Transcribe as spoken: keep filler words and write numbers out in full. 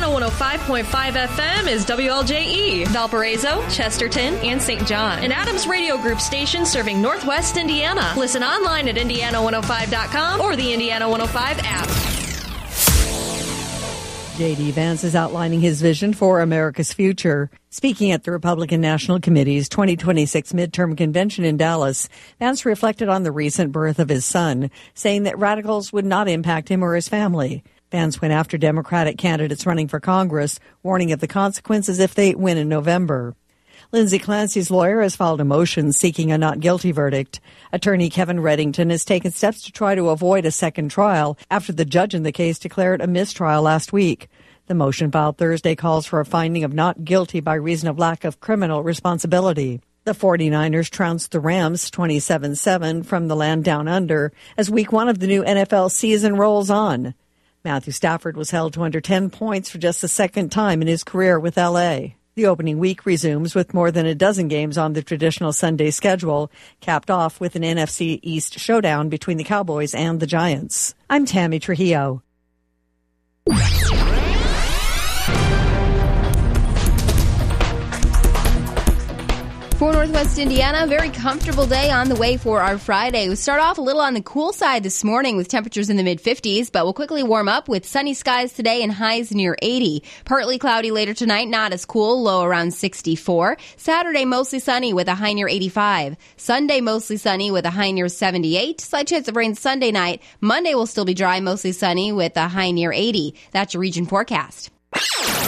one oh five point five F M is W L J E, Valparaiso, Chesterton, and Saint John. An Adams Radio Group station serving Northwest Indiana. Listen online at indiana one oh five dot com or the Indiana one oh five app. J D. Vance is outlining his vision for America's future. Speaking at the Republican National Committee's twenty twenty-six midterm convention in Dallas, Vance reflected on the recent birth of his son, saying that radicals would not impact him or his family. Vance went after Democratic candidates running for Congress, warning of the consequences if they win in November. Lindsay Clancy's lawyer has filed a motion seeking a not guilty verdict. Attorney Kevin Reddington has taken steps to try to avoid a second trial after the judge in the case declared a mistrial last week. The motion filed Thursday calls for a finding of not guilty by reason of lack of criminal responsibility. The 49ers trounced the Rams twenty-seven seven from the land down under as week one of the new N F L season rolls on. Matthew Stafford was held to under ten points for just the second time in his career with L A. The opening week resumes with more than a dozen games on the traditional Sunday schedule, capped off with an N F C East showdown between the Cowboys and the Giants. I'm Tammy Trujillo. For Northwest Indiana, very comfortable day on the way for our Friday. We start off a little on the cool side this morning with temperatures in the mid-fifties, but we'll quickly warm up with sunny skies today and highs near eighty. Partly cloudy later tonight, not as cool, low around sixty-four. Saturday, mostly sunny with a high near eighty-five. Sunday, mostly sunny with a high near seventy-eight. Slight chance of rain Sunday night. Monday will still be dry, mostly sunny with a high near eighty. That's your region forecast.